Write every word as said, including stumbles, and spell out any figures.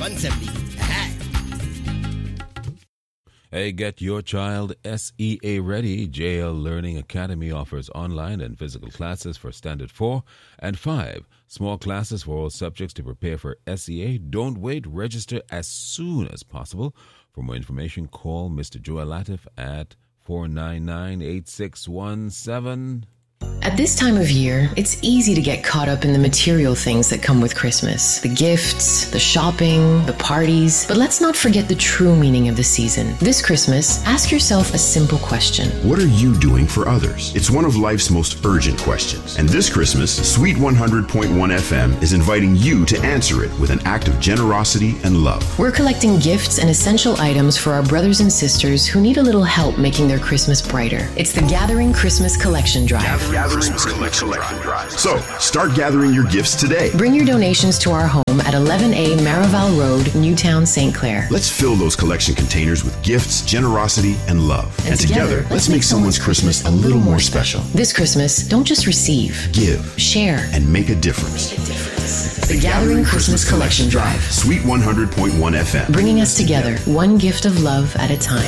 Ponsonby. Hey, get your child S E A ready. J L Learning Academy offers online and physical classes for Standard four and five. Small classes for all subjects to prepare for S E A. Don't wait. Register as soon as possible. For more information, call Mister Joel Latif at four nine nine, eight six one seven. At this time of year, it's easy to get caught up in the material things that come with Christmas. The gifts, the shopping, the parties. But let's not forget the true meaning of the season. This Christmas, ask yourself a simple question. What are you doing for others? It's one of life's most urgent questions. And this Christmas, Sweet one hundred point one F M is inviting you to answer it with an act of generosity and love. We're collecting gifts and essential items for our brothers and sisters who need a little help making their Christmas brighter. It's the Gathering Christmas Collection Drive. Gathering Christmas Collection Drive. So, start gathering your gifts today. Bring your donations to our home at eleven A Marival Road, Newtown, Saint Clair. Let's fill those collection containers with gifts, generosity, and love. And, and together, together, let's make someone's Christmas a little more special. This Christmas, don't just receive. Give. Share. And make a difference. Make a difference. The, the Gathering Christmas Collection Drive. Sweet one hundred point one F M. Bringing us together, one gift of love at a time.